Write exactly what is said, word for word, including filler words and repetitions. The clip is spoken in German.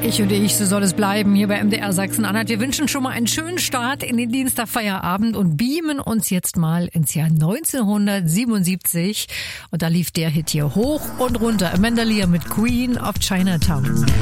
Ich und ich, so soll es bleiben, hier bei M D R Sachsen-Anhalt. Wir wünschen schon mal einen schönen Start in den Dienstagfeierabend und beamen uns jetzt mal ins Jahr neunzehnhundertsiebenundsiebzig. Und da lief der Hit hier hoch und runter. Amanda Lear mit Queen of Chinatown.